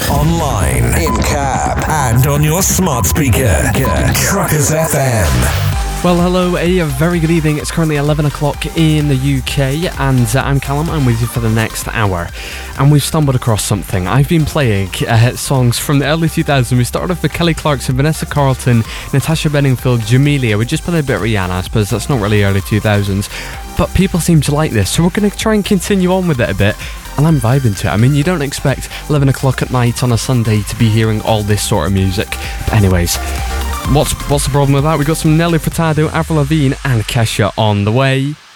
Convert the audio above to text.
online, in cab, and on your smart speaker. Truckers FM. Well, hello, a very good evening. It's currently 11 o'clock in the UK, and I'm Callum. I'm with you for the next hour. And we've stumbled across something. I've been playing songs from the early 2000s. We started off with Kelly Clarkson, Vanessa Carlton, Natasha Bedingfield, Jamelia. We just played a bit of Rihanna. I suppose that's not really early 2000s. But people seem to like this, so we're going to try and continue on with it a bit. And I'm vibing to it. I mean, you don't expect 11 o'clock at night on a Sunday to be hearing all this sort of music. But anyways, what's the problem with that? We've got some Nelly Furtado, Avril Lavigne and Kesha on the way.